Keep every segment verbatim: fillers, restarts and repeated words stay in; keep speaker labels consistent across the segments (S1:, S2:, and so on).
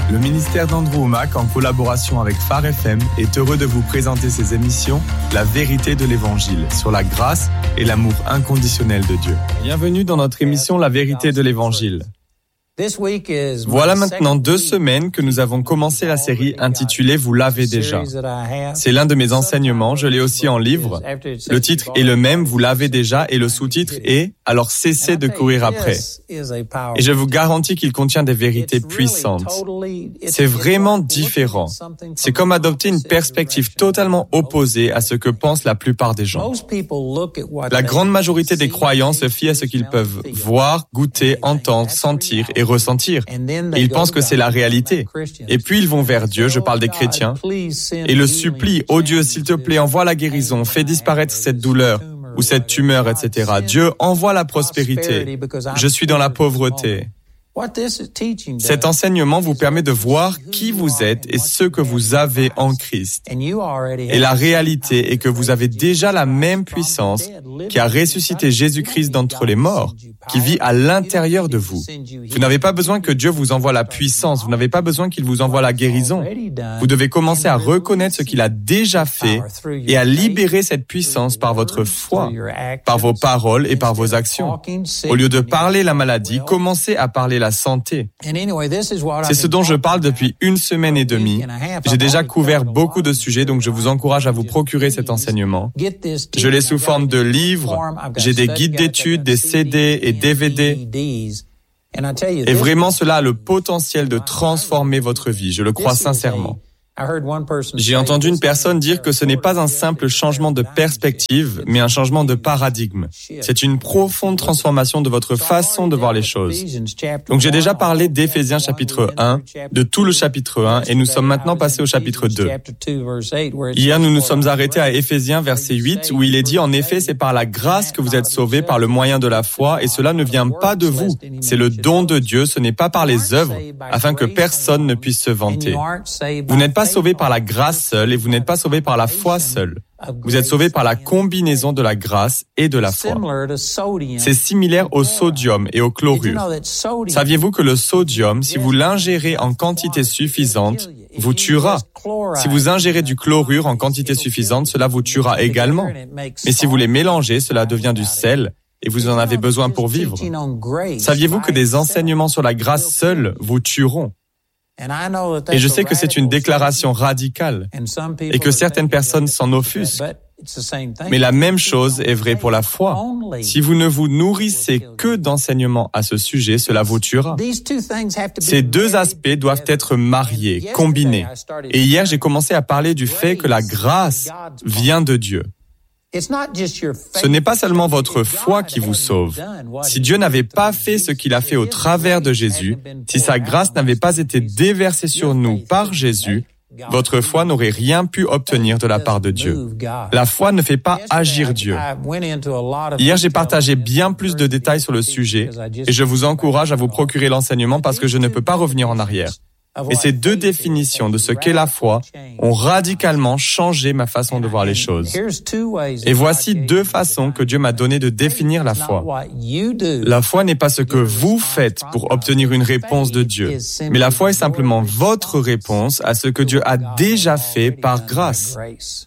S1: Le ministère d'Andrew Wommack, en collaboration avec Phare F M, est heureux de vous présenter ses émissions « La vérité de l'Évangile » sur la grâce et l'amour inconditionnel de Dieu. Bienvenue dans notre émission « La vérité de l'Évangile ». Voilà maintenant deux semaines que nous avons commencé la série intitulée « Vous l'avez déjà ». C'est l'un de mes enseignements, je l'ai aussi en livre. Le titre est le même, « Vous l'avez déjà » et le sous-titre est « Alors cessez de courir après ». Et je vous garantis qu'il contient des vérités puissantes. C'est vraiment différent. C'est comme adopter une perspective totalement opposée à ce que pensent la plupart des gens. La grande majorité des croyants se fient à ce qu'ils peuvent voir, goûter, entendre, sentir et ressentir. Et ils pensent que c'est la réalité. Et puis ils vont vers Dieu, je parle des chrétiens, et le supplient, « Oh Dieu, s'il te plaît, envoie la guérison, fais disparaître cette douleur ou cette tumeur, et cetera. Dieu, envoie la prospérité. Je suis dans la pauvreté. » Cet enseignement vous permet de voir qui vous êtes et ce que vous avez en Christ. Et la réalité est que vous avez déjà la même puissance qui a ressuscité Jésus-Christ d'entre les morts, qui vit à l'intérieur de vous. Vous n'avez pas besoin que Dieu vous envoie la puissance, vous n'avez pas besoin qu'il vous envoie la guérison. Vous devez commencer à reconnaître ce qu'il a déjà fait et à libérer cette puissance par votre foi, par vos paroles et par vos actions. Au lieu de parler la maladie, commencez à parler la santé. C'est ce dont je parle depuis une semaine et demie. J'ai déjà couvert beaucoup de sujets, donc je vous encourage à vous procurer cet enseignement. Je l'ai sous forme de livres, j'ai des guides d'études, des C D et D V D. Et vraiment, cela a le potentiel de transformer votre vie, je le crois sincèrement. J'ai entendu une personne dire que ce n'est pas un simple changement de perspective, mais un changement de paradigme. C'est une profonde transformation de votre façon de voir les choses. Donc j'ai déjà parlé d'Éphésiens chapitre un, de tout le chapitre un, et nous sommes maintenant passés au chapitre deux. Hier, nous nous sommes arrêtés à Éphésiens verset huit, où il est dit, en effet, c'est par la grâce que vous êtes sauvés par le moyen de la foi, et cela ne vient pas de vous. C'est le don de Dieu, ce n'est pas par les œuvres, afin que personne ne puisse se vanter. Vous n'êtes pas sauvés par la grâce seule et vous n'êtes pas sauvés par la foi seule. Vous êtes sauvés par la combinaison de la grâce et de la foi. C'est similaire au sodium et au chlorure. Saviez-vous que le sodium, si vous l'ingérez en quantité suffisante, vous tuera. Si vous ingérez du chlorure en quantité suffisante, cela vous tuera également. Mais si vous les mélangez, cela devient du sel et vous en avez besoin pour vivre. Saviez-vous que des enseignements sur la grâce seule vous tueront? Et je sais que c'est une déclaration radicale et que certaines personnes s'en offusquent. Mais la même chose est vraie pour la foi. Si vous ne vous nourrissez que d'enseignements à ce sujet, cela vous tuera. Ces deux aspects doivent être mariés, combinés. Et hier, j'ai commencé à parler du fait que la grâce vient de Dieu. Ce n'est pas seulement votre foi qui vous sauve. Si Dieu n'avait pas fait ce qu'il a fait au travers de Jésus, si sa grâce n'avait pas été déversée sur nous par Jésus, votre foi n'aurait rien pu obtenir de la part de Dieu. La foi ne fait pas agir Dieu. Hier, j'ai partagé bien plus de détails sur le sujet et je vous encourage à vous procurer l'enseignement parce que je ne peux pas revenir en arrière. Et ces deux définitions de ce qu'est la foi ont radicalement changé ma façon de voir les choses. Et voici deux façons que Dieu m'a donné de définir la foi. La foi n'est pas ce que vous faites pour obtenir une réponse de Dieu, mais la foi est simplement votre réponse à ce que Dieu a déjà fait par grâce.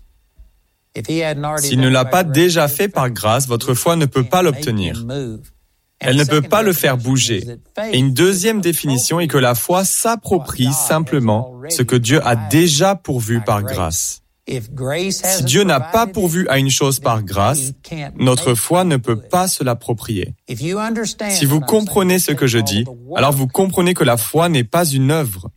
S1: S'il ne l'a pas déjà fait par grâce, votre foi ne peut pas l'obtenir. Elle ne peut pas le faire bouger. Et une deuxième définition est que la foi s'approprie simplement ce que Dieu a déjà pourvu par grâce. Si Dieu n'a pas pourvu à une chose par grâce, notre foi ne peut pas se l'approprier. Si vous comprenez ce que je dis, alors vous comprenez que la foi n'est pas une œuvre.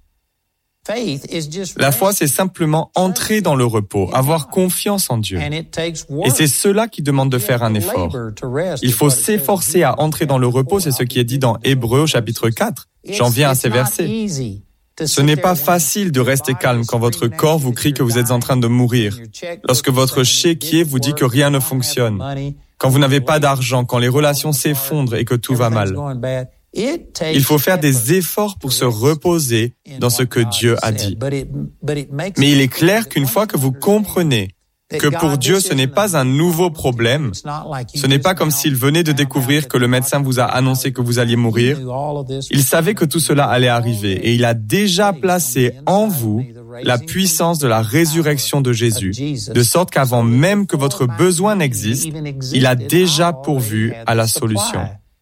S1: La foi, c'est simplement entrer dans le repos, avoir confiance en Dieu. Et c'est cela qui demande de faire un effort. Il faut s'efforcer à entrer dans le repos, c'est ce qui est dit dans Hébreux au chapitre quatre. J'en viens à ces versets. Ce n'est pas facile de rester calme quand votre corps vous crie que vous êtes en train de mourir, lorsque votre chéquier vous dit que rien ne fonctionne, quand vous n'avez pas d'argent, quand les relations s'effondrent et que tout va mal. Il faut faire des efforts pour se reposer dans ce que Dieu a dit. Mais il est clair qu'une fois que vous comprenez que pour Dieu, ce n'est pas un nouveau problème. Ce n'est pas comme s'il venait de découvrir que le médecin vous a annoncé que vous alliez mourir. Il savait que tout cela allait arriver et il a déjà placé en vous la puissance de la résurrection de Jésus, de sorte qu'avant même que votre besoin n'existe, il a déjà pourvu à la solution.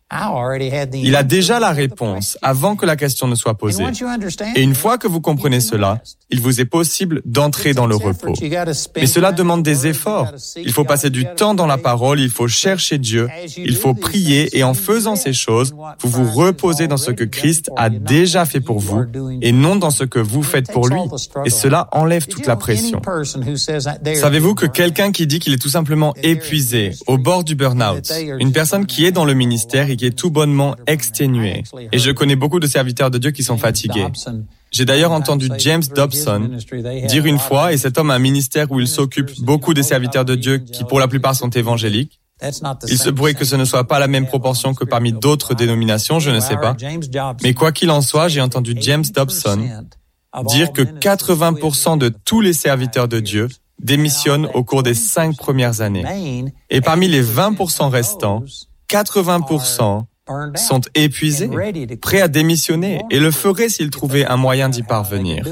S1: Il a déjà la réponse avant que la question ne soit posée. Et une fois que vous comprenez cela, il vous est possible d'entrer dans le repos. Mais cela demande des efforts. Il faut passer du temps dans la parole, il faut chercher Dieu, il faut prier et en faisant ces choses, vous vous reposez dans ce que Christ a déjà fait pour vous et non dans ce que vous faites pour lui. Et cela enlève toute la pression. Savez-vous que quelqu'un qui dit qu'il est tout simplement épuisé, au bord du burn-out, une personne qui est dans le ministère et qui est tout bonnement exténué. Et je connais beaucoup de serviteurs de Dieu qui sont fatigués. J'ai d'ailleurs entendu James Dobson dire une fois, et cet homme a un ministère où il s'occupe beaucoup des serviteurs de Dieu qui pour la plupart sont évangéliques. Il se pourrait que ce ne soit pas la même proportion que parmi d'autres dénominations, je ne sais pas. Mais quoi qu'il en soit, j'ai entendu James Dobson dire que quatre-vingts pour cent de tous les serviteurs de Dieu démissionnent au cours des cinq premières années. Et parmi les vingt pour cent restants, quatre-vingts pour cent sont épuisés, prêts à démissionner et le feraient s'ils trouvaient un moyen d'y parvenir.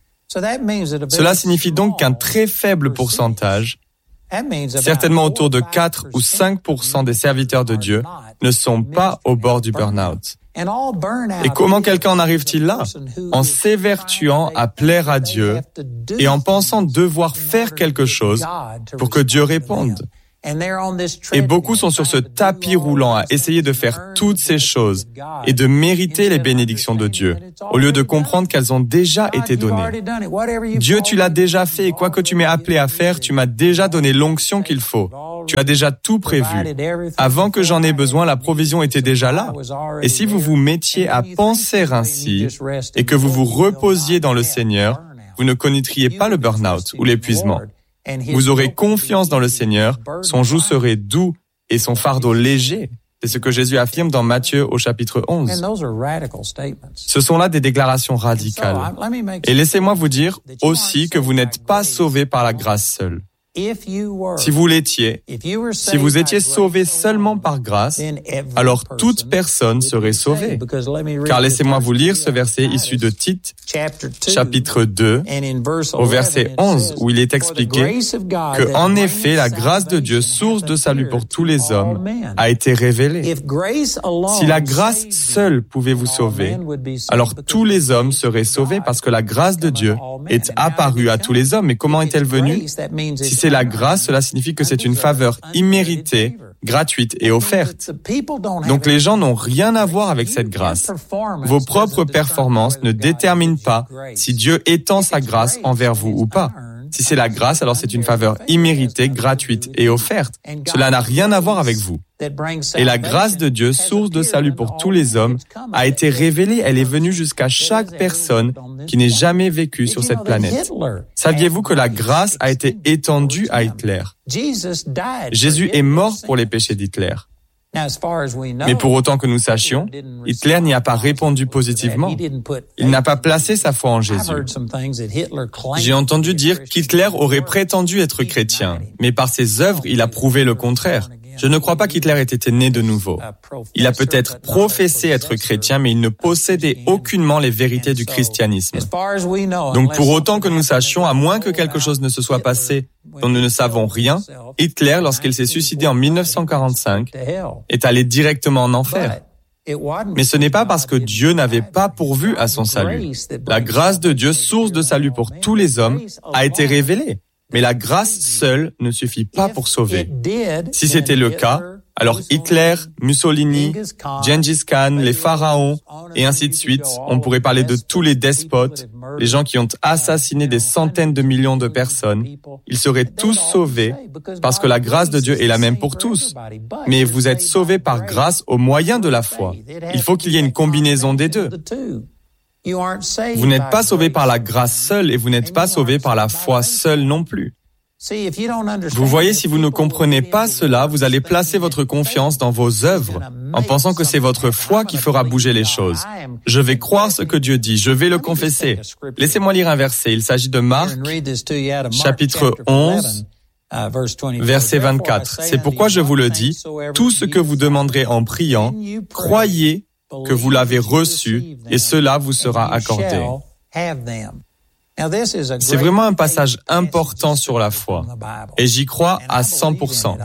S1: Cela signifie donc qu'un très faible pourcentage, certainement autour de quatre ou cinq pour cent des serviteurs de Dieu, ne sont pas au bord du burn-out. Et comment quelqu'un en arrive-t-il là? En s'évertuant à plaire à Dieu et en pensant devoir faire quelque chose pour que Dieu réponde. Et beaucoup sont sur ce tapis roulant à essayer de faire toutes ces choses et de mériter les bénédictions de Dieu, au lieu de comprendre qu'elles ont déjà été données. Dieu, tu l'as déjà fait et quoi que tu m'aies appelé à faire, tu m'as déjà donné l'onction qu'il faut. Tu as déjà tout prévu. Avant que j'en ai besoin, la provision était déjà là. Et si vous vous mettiez à penser ainsi et que vous vous reposiez dans le Seigneur, vous ne connaîtriez pas le burn-out ou l'épuisement. Vous aurez confiance dans le Seigneur, son joug serait doux et son fardeau léger. C'est ce que Jésus affirme dans Matthieu au chapitre onze. Ce sont là des déclarations radicales. Et laissez-moi vous dire aussi que vous n'êtes pas sauvés par la grâce seule. Si vous l'étiez, si vous étiez sauvés seulement par grâce, alors toute personne serait sauvée. Car laissez-moi vous lire ce verset issu de Tite, chapitre deux, au verset onze, où il est expliqué que, en effet, la grâce de Dieu, source de salut pour tous les hommes, a été révélée. Si la grâce seule pouvait vous sauver, alors tous les hommes seraient sauvés parce que la grâce de Dieu est apparue à tous les hommes. Mais comment est-elle venue? Si c'est la grâce, cela signifie que c'est une faveur imméritée, gratuite et offerte. Donc les gens n'ont rien à voir avec cette grâce. Vos propres performances ne déterminent pas si Dieu étend sa grâce envers vous ou pas. Si c'est la grâce, alors c'est une faveur imméritée, gratuite et offerte. Cela n'a rien à voir avec vous. Et la grâce de Dieu, source de salut pour tous les hommes, a été révélée. Elle est venue jusqu'à chaque personne qui n'ait jamais vécu sur cette planète. Saviez-vous que la grâce a été étendue à Hitler? Jésus est mort pour les péchés d'Hitler. Mais pour autant que nous sachions, Hitler n'y a pas répondu positivement. Il n'a pas placé sa foi en Jésus. J'ai entendu dire qu'Hitler aurait prétendu être chrétien, mais par ses œuvres, il a prouvé le contraire. Je ne crois pas qu'Hitler ait été né de nouveau. Il a peut-être professé être chrétien, mais il ne possédait aucunement les vérités du christianisme. Donc pour autant que nous sachions, à moins que quelque chose ne se soit passé dont nous ne savons rien, Hitler, lorsqu'il s'est suicidé en mille neuf cent quarante-cinq, est allé directement en enfer. Mais ce n'est pas parce que Dieu n'avait pas pourvu à son salut. La grâce de Dieu, source de salut pour tous les hommes, a été révélée. Mais la grâce seule ne suffit pas pour sauver. Si c'était le cas, alors Hitler, Mussolini, Gengis Khan, les pharaons, et ainsi de suite, on pourrait parler de tous les despotes, les gens qui ont assassiné des centaines de millions de personnes, ils seraient tous sauvés parce que la grâce de Dieu est la même pour tous. Mais vous êtes sauvés par grâce au moyen de la foi. Il faut qu'il y ait une combinaison des deux. Vous n'êtes pas sauvés par la grâce seule et vous n'êtes pas sauvés par la foi seule non plus. Vous voyez, si vous ne comprenez pas cela, vous allez placer votre confiance dans vos œuvres en pensant que c'est votre foi qui fera bouger les choses. Je vais croire ce que Dieu dit, je vais le confesser. Laissez-moi lire un verset, il s'agit de Marc, chapitre onze, Verset vingt-quatre. C'est pourquoi je vous le dis, tout ce que vous demanderez en priant, croyez que vous l'avez reçu et cela vous sera accordé. C'est vraiment un passage important sur la foi et j'y crois à cent pour cent.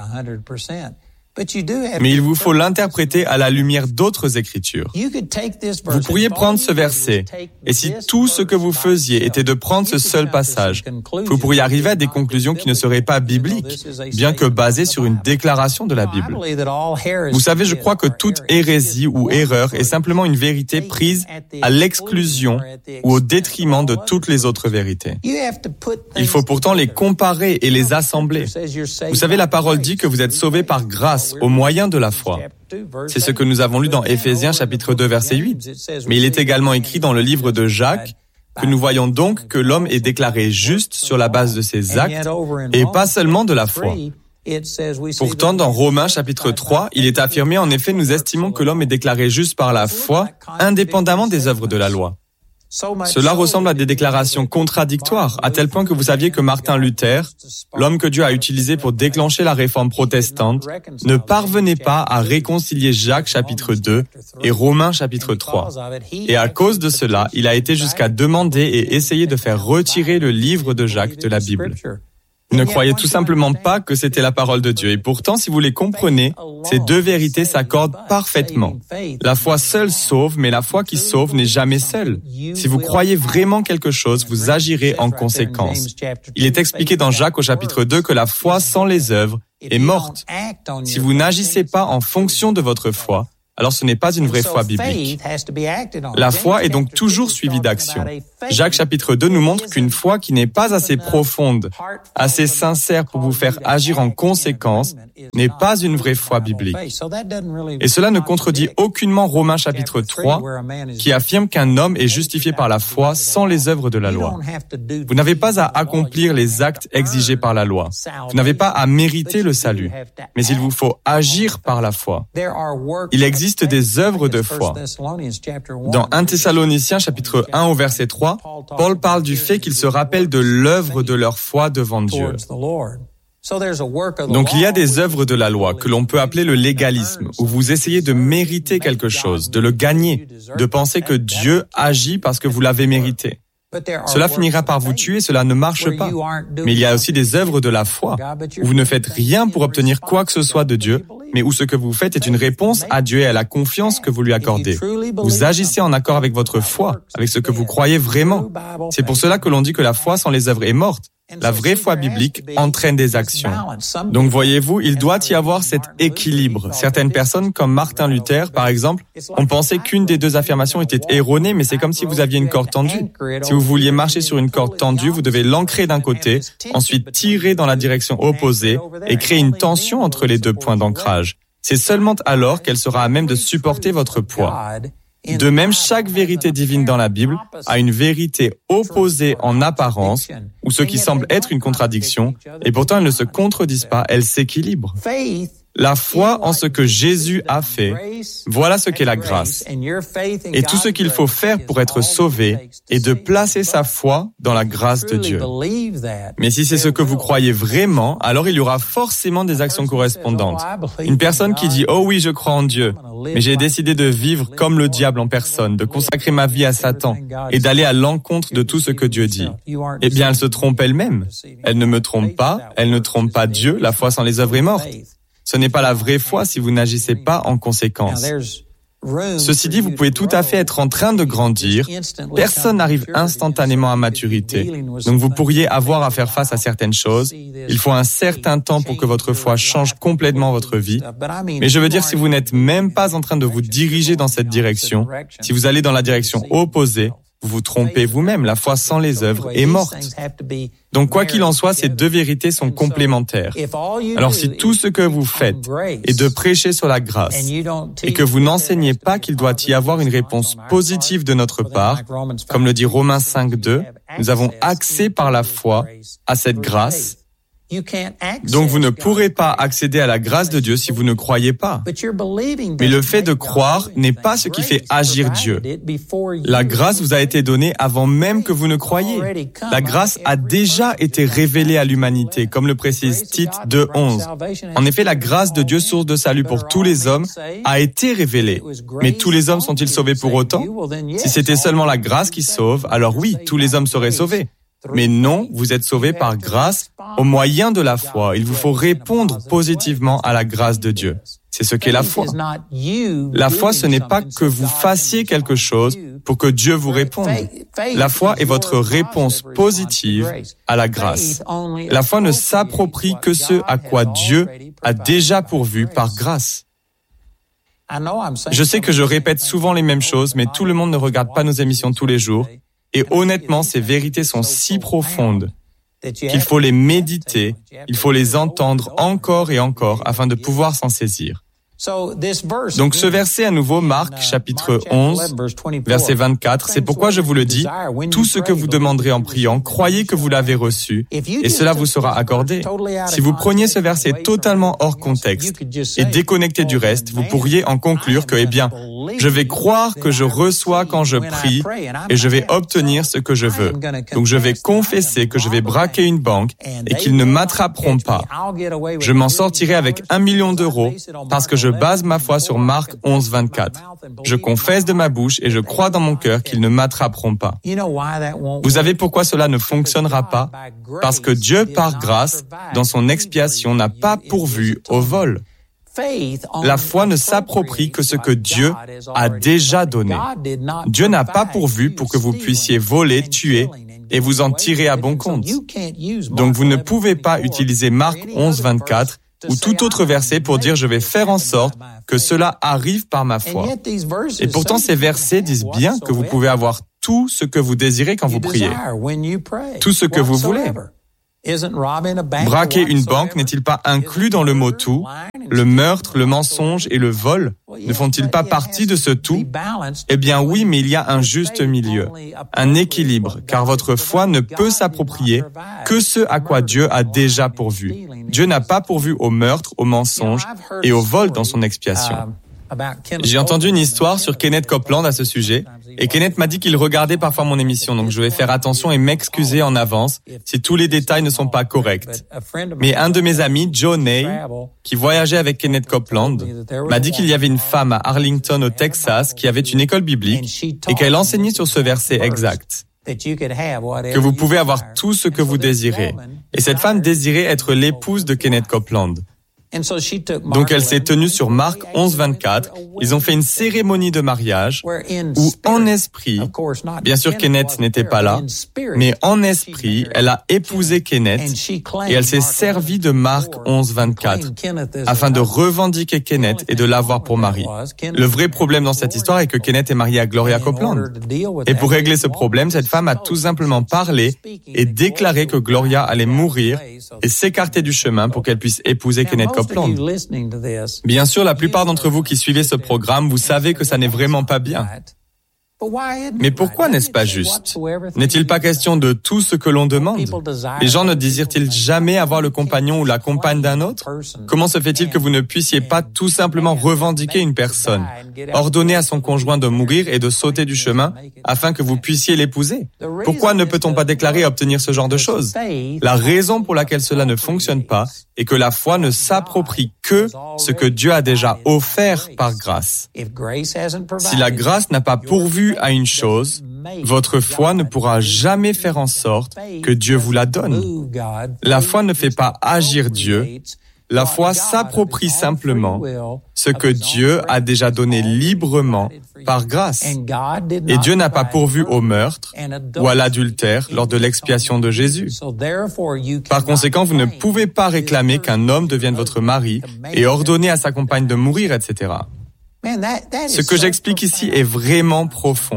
S1: Mais il vous faut l'interpréter à la lumière d'autres écritures. Vous pourriez prendre ce verset, et si tout ce que vous faisiez était de prendre ce seul passage, vous pourriez arriver à des conclusions qui ne seraient pas bibliques, bien que basées sur une déclaration de la Bible. Vous savez, je crois que toute hérésie ou erreur est simplement une vérité prise à l'exclusion ou au détriment de toutes les autres vérités. Il faut pourtant les comparer et les assembler. Vous savez, la parole dit que vous êtes sauvés par grâce, au moyen de la foi. C'est ce que nous avons lu dans Éphésiens chapitre deux verset huit. Mais il est également écrit dans le livre de Jacques que nous voyons donc que l'homme est déclaré juste sur la base de ses actes et pas seulement de la foi. Pourtant, dans Romains chapitre trois, il est affirmé en effet, nous estimons que l'homme est déclaré juste par la foi, indépendamment des œuvres de la loi. Cela ressemble à des déclarations contradictoires, à tel point que vous saviez que Martin Luther, l'homme que Dieu a utilisé pour déclencher la réforme protestante, ne parvenait pas à réconcilier Jacques chapitre deux et Romains chapitre trois. Et à cause de cela, il a été jusqu'à demander et essayer de faire retirer le livre de Jacques de la Bible. Vous ne croyez tout simplement pas que c'était la parole de Dieu. Et pourtant, si vous les comprenez, ces deux vérités s'accordent parfaitement. La foi seule sauve, mais la foi qui sauve n'est jamais seule. Si vous croyez vraiment quelque chose, vous agirez en conséquence. Il est expliqué dans Jacques au chapitre deux que la foi sans les œuvres est morte. Si vous n'agissez pas en fonction de votre foi, alors ce n'est pas une vraie foi biblique. La foi est donc toujours suivie d'action. Jacques chapitre deux nous montre qu'une foi qui n'est pas assez profonde, assez sincère pour vous faire agir en conséquence, n'est pas une vraie foi biblique. Et cela ne contredit aucunement Romains chapitre trois, qui affirme qu'un homme est justifié par la foi sans les œuvres de la loi. Vous n'avez pas à accomplir les actes exigés par la loi. Vous n'avez pas à mériter le salut, mais il vous faut agir par la foi. Il existe des œuvres de foi. Dans Première Thessaloniciens chapitre un au verset trois, Paul parle du fait qu'ils se rappellent de l'œuvre de leur foi devant Dieu. Donc il y a des œuvres de la loi que l'on peut appeler le légalisme, où vous essayez de mériter quelque chose, de le gagner, de penser que Dieu agit parce que vous l'avez mérité. Cela finira par vous tuer, cela ne marche pas. Mais il y a aussi des œuvres de la foi, où vous ne faites rien pour obtenir quoi que ce soit de Dieu, mais où ce que vous faites est une réponse à Dieu et à la confiance que vous lui accordez. Vous agissez en accord avec votre foi, avec ce que vous croyez vraiment. C'est pour cela que l'on dit que la foi sans les œuvres est morte. La vraie foi biblique entraîne des actions. Donc voyez-vous, il doit y avoir cet équilibre. Certaines personnes, comme Martin Luther, par exemple, ont pensé qu'une des deux affirmations était erronée, mais c'est comme si vous aviez une corde tendue. Si vous vouliez marcher sur une corde tendue, vous devez l'ancrer d'un côté, ensuite tirer dans la direction opposée et créer une tension entre les deux points d'ancrage. C'est seulement alors qu'elle sera à même de supporter votre poids. De même, chaque vérité divine dans la Bible a une vérité opposée en apparence, ou ce qui semble être une contradiction, et pourtant elles ne se contredisent pas, elles s'équilibrent. La foi en ce que Jésus a fait, voilà ce qu'est la grâce. Et tout ce qu'il faut faire pour être sauvé est de placer sa foi dans la grâce de Dieu. Mais si c'est ce que vous croyez vraiment, alors il y aura forcément des actions correspondantes. Une personne qui dit « Oh oui, je crois en Dieu, mais j'ai décidé de vivre comme le diable en personne, de consacrer ma vie à Satan et d'aller à l'encontre de tout ce que Dieu dit. » Eh bien, elle se trompe elle-même. Elle ne me trompe pas, elle ne trompe pas Dieu, la foi sans les œuvres est morte. Ce n'est pas la vraie foi si vous n'agissez pas en conséquence. Ceci dit, vous pouvez tout à fait être en train de grandir. Personne n'arrive instantanément à maturité. Donc vous pourriez avoir à faire face à certaines choses. Il faut un certain temps pour que votre foi change complètement votre vie. Mais je veux dire, si vous n'êtes même pas en train de vous diriger dans cette direction, si vous allez dans la direction opposée, vous vous trompez vous-même, la foi sans les œuvres est morte. Donc quoi qu'il en soit, ces deux vérités sont complémentaires. Alors si tout ce que vous faites est de prêcher sur la grâce et que vous n'enseignez pas qu'il doit y avoir une réponse positive de notre part, comme le dit Romains cinq deux, nous avons accès par la foi à cette grâce, Donc vous ne pourrez pas accéder à la grâce de Dieu si vous ne croyez pas. Mais le fait de croire n'est pas ce qui fait agir Dieu. La grâce vous a été donnée avant même que vous ne croyiez. La grâce a déjà été révélée à l'humanité, comme le précise Tite deux onze. En effet, la grâce de Dieu, source de salut pour tous les hommes, a été révélée. Mais tous les hommes sont-ils sauvés pour autant? Si c'était seulement la grâce qui sauve, alors oui, tous les hommes seraient sauvés. Mais non, vous êtes sauvés par grâce au moyen de la foi. Il vous faut répondre positivement à la grâce de Dieu. C'est ce qu'est la foi. La foi, ce n'est pas que vous fassiez quelque chose pour que Dieu vous réponde. La foi est votre réponse positive à la grâce. La foi ne s'approprie que ce à quoi Dieu a déjà pourvu par grâce. Je sais que je répète souvent les mêmes choses, mais tout le monde ne regarde pas nos émissions tous les jours. Et honnêtement, ces vérités sont si profondes qu'il faut les méditer, il faut les entendre encore et encore afin de pouvoir s'en saisir. Donc ce verset à nouveau, Marc chapitre onze, verset vingt-quatre, c'est pourquoi je vous le dis, tout ce que vous demanderez en priant, croyez que vous l'avez reçu et cela vous sera accordé. Si vous preniez ce verset totalement hors contexte et déconnecté du reste, vous pourriez en conclure que, eh bien, je vais croire que je reçois quand je prie et je vais obtenir ce que je veux. Donc je vais confesser que je vais braquer une banque et qu'ils ne m'attraperont pas. Je m'en sortirai avec un million d'euros parce que je base ma foi sur Marc onze, vingt-quatre. Je confesse de ma bouche et je crois dans mon cœur qu'ils ne m'attraperont pas. Vous savez pourquoi cela ne fonctionnera pas? Parce que Dieu, par grâce, dans son expiation, n'a pas pourvu au vol. La foi ne s'approprie que ce que Dieu a déjà donné. Dieu n'a pas pourvu pour que vous puissiez voler, tuer et vous en tirer à bon compte. Donc vous ne pouvez pas utiliser Marc onze, vingt-quatre ou tout autre verset pour dire « je vais faire en sorte que cela arrive par ma foi ». Et pourtant, ces versets disent bien que vous pouvez avoir tout ce que vous désirez quand vous priez, tout ce que vous voulez. Braquer une banque n'est-il pas inclus dans le mot « tout » ? Le meurtre, le mensonge et le vol ne font-ils pas partie de ce tout ? Eh bien oui, mais il y a un juste milieu, un équilibre, car votre foi ne peut s'approprier que ce à quoi Dieu a déjà pourvu. Dieu n'a pas pourvu au meurtre, au mensonge et au vol dans son expiation. J'ai entendu une histoire sur Kenneth Copeland à ce sujet, et Kenneth m'a dit qu'il regardait parfois mon émission, donc je vais faire attention et m'excuser en avance si tous les détails ne sont pas corrects. Mais un de mes amis, Joe Ney, qui voyageait avec Kenneth Copeland, m'a dit qu'il y avait une femme à Arlington au Texas qui avait une école biblique et qu'elle enseignait sur ce verset exact, que vous pouvez avoir tout ce que vous désirez. Et cette femme désirait être l'épouse de Kenneth Copeland. Donc elle s'est tenue sur Marc onze, vingt-quatre. Ils ont fait une cérémonie de mariage où en esprit, bien sûr Kenneth n'était pas là, mais en esprit, elle a épousé Kenneth et elle s'est servie de Marc onze, vingt-quatre afin de revendiquer Kenneth et de l'avoir pour mari. Le vrai problème dans cette histoire est que Kenneth est marié à Gloria Copeland. Et pour régler ce problème, cette femme a tout simplement parlé et déclaré que Gloria allait mourir et s'écarter du chemin pour qu'elle puisse épouser Kenneth Copeland. Bien sûr, la plupart d'entre vous qui suivez ce programme, vous savez que ça n'est vraiment pas bien. Mais pourquoi n'est-ce pas juste? N'est-il pas question de tout ce que l'on demande? Les gens ne désirent-ils jamais avoir le compagnon ou la compagne d'un autre? Comment se fait-il que vous ne puissiez pas tout simplement revendiquer une personne, ordonner à son conjoint de mourir et de sauter du chemin afin que vous puissiez l'épouser? Pourquoi ne peut-on pas déclarer obtenir ce genre de choses? La raison pour laquelle cela ne fonctionne pas est que la foi ne s'approprie que ce que Dieu a déjà offert par grâce. Si la grâce n'a pas pourvu à une chose, votre foi ne pourra jamais faire en sorte que Dieu vous la donne. La foi ne fait pas agir Dieu. La foi s'approprie simplement ce que Dieu a déjà donné librement par grâce. Et Dieu n'a pas pourvu au meurtre ou à l'adultère lors de l'expiation de Jésus. Par conséquent, vous ne pouvez pas réclamer qu'un homme devienne votre mari et ordonner à sa compagne de mourir, et cetera. Ce que j'explique ici est vraiment profond.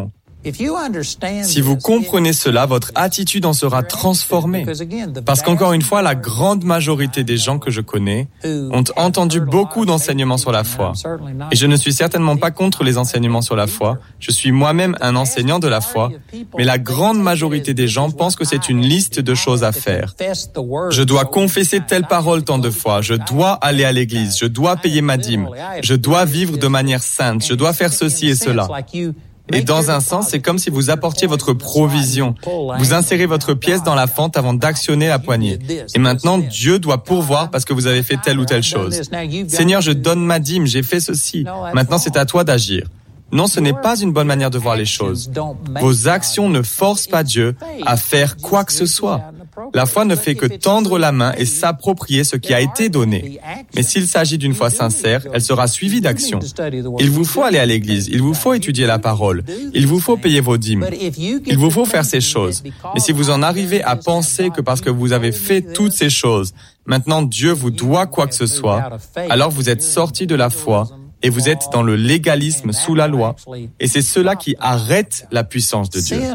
S1: Si vous comprenez cela, votre attitude en sera transformée. Parce qu'encore une fois, la grande majorité des gens que je connais ont entendu beaucoup d'enseignements sur la foi. Et je ne suis certainement pas contre les enseignements sur la foi. Je suis moi-même un enseignant de la foi. Mais la grande majorité des gens pensent que c'est une liste de choses à faire. Je dois confesser telle parole tant de fois. Je dois aller à l'église. Je dois payer ma dîme. Je dois vivre de manière sainte. Je dois faire ceci et cela. Et dans un sens, c'est comme si vous apportiez votre provision. Vous insérez votre pièce dans la fente avant d'actionner la poignée. Et maintenant, Dieu doit pourvoir parce que vous avez fait telle ou telle chose. Seigneur, je donne ma dîme, j'ai fait ceci. Maintenant, c'est à toi d'agir. Non, ce n'est pas une bonne manière de voir les choses. Vos actions ne forcent pas Dieu à faire quoi que ce soit. La foi ne fait que tendre la main et s'approprier ce qui a été donné. Mais s'il s'agit d'une foi sincère, elle sera suivie d'action. Il vous faut aller à l'église, il vous faut étudier la parole, il vous faut payer vos dîmes, il vous faut faire ces choses. Mais si vous en arrivez à penser que parce que vous avez fait toutes ces choses, maintenant Dieu vous doit quoi que ce soit, alors vous êtes sorti de la foi et vous êtes dans le légalisme sous la loi. Et c'est cela qui arrête la puissance de Dieu.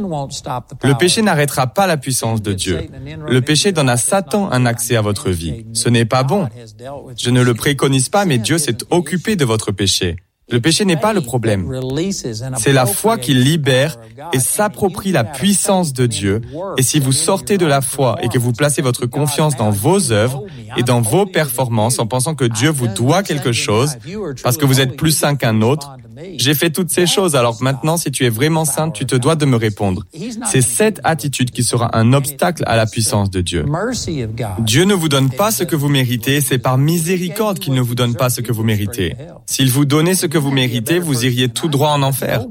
S1: Le péché n'arrêtera pas la puissance de Dieu. Le péché donne à Satan un accès à votre vie. Ce n'est pas bon. Je ne le préconise pas, mais Dieu s'est occupé de votre péché. Le péché n'est pas le problème. C'est la foi qui libère et s'approprie la puissance de Dieu. Et si vous sortez de la foi et que vous placez votre confiance dans vos œuvres et dans vos performances en pensant que Dieu vous doit quelque chose parce que vous êtes plus saint qu'un autre, j'ai fait toutes ces choses, alors maintenant, si tu es vraiment saint, tu te dois de me répondre. C'est cette attitude qui sera un obstacle à la puissance de Dieu. Dieu ne vous donne pas ce que vous méritez, c'est par miséricorde qu'il ne vous donne pas ce que vous méritez. S'il vous donnait ce que vous méritez, vous iriez tout droit en enfer.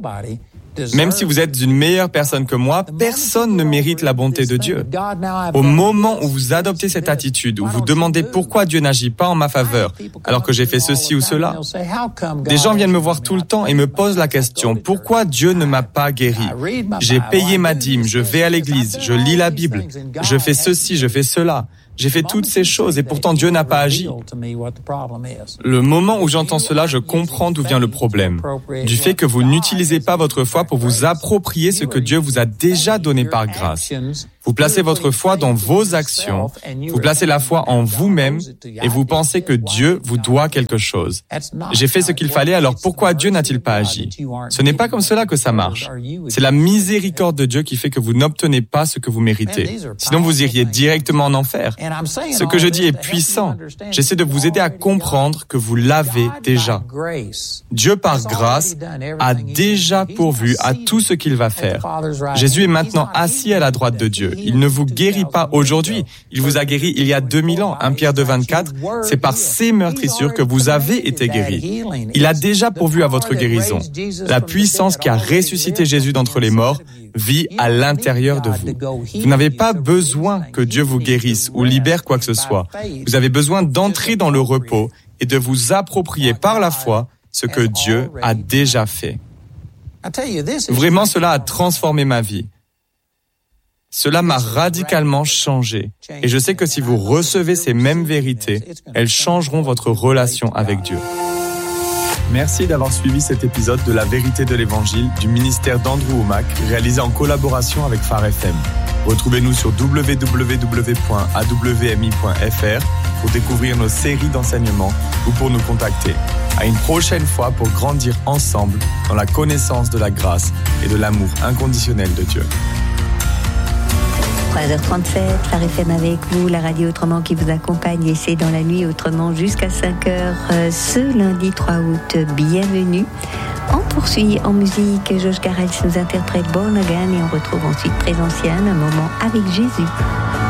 S1: Même si vous êtes une meilleure personne que moi, personne ne mérite la bonté de Dieu. Au moment où vous adoptez cette attitude, où vous demandez pourquoi Dieu n'agit pas en ma faveur, alors que j'ai fait ceci ou cela, des gens viennent me voir tout le temps et me posent la question, pourquoi Dieu ne m'a pas guéri? J'ai payé ma dîme, je vais à l'église, je lis la Bible, je fais ceci, je fais cela. J'ai fait toutes ces choses et pourtant Dieu n'a pas agi. Le moment où j'entends cela, je comprends d'où vient le problème. Du fait que vous n'utilisez pas votre foi pour vous approprier ce que Dieu vous a déjà donné par grâce. Vous placez votre foi dans vos actions, vous placez la foi en vous-même et vous pensez que Dieu vous doit quelque chose. J'ai fait ce qu'il fallait, alors pourquoi Dieu n'a-t-il pas agi? Ce n'est pas comme cela que ça marche. C'est la miséricorde de Dieu qui fait que vous n'obtenez pas ce que vous méritez. Sinon, vous iriez directement en enfer. Ce que je dis est puissant. J'essaie de vous aider à comprendre que vous l'avez déjà. Dieu, par grâce, a déjà pourvu à tout ce qu'il va faire. Jésus est maintenant assis à la droite de Dieu. Il ne vous guérit pas aujourd'hui. Il vous a guéri il y a deux mille ans. un Pierre deux, vingt-quatre, c'est par ses meurtrissures que vous avez été guéris. Il a déjà pourvu à votre guérison. La puissance qui a ressuscité Jésus d'entre les morts vit à l'intérieur de vous. Vous n'avez pas besoin que Dieu vous guérisse ou libère quoi que ce soit. Vous avez besoin d'entrer dans le repos et de vous approprier par la foi ce que Dieu a déjà fait. Vraiment, cela a transformé ma vie. Cela m'a radicalement changé. Et je sais que si vous recevez ces mêmes vérités, elles changeront votre relation avec Dieu. Merci d'avoir suivi cet épisode de La Vérité de l'Évangile du ministère d'Andrew Wommack, réalisé en collaboration avec Phare F M. Retrouvez-nous sur w w w point a w m i point f r pour découvrir nos séries d'enseignements ou pour nous contacter. À une prochaine fois pour grandir ensemble dans la connaissance de la grâce et de l'amour inconditionnel de Dieu.
S2: trois heures trente-sept, Phare F M avec vous, la radio autrement qui vous accompagne et c'est dans la nuit autrement jusqu'à cinq heures ce lundi trois août. Bienvenue. On poursuit en musique, Josh Garrels nous interprète Born Again et on retrouve ensuite Présentiel, un moment avec Jésus.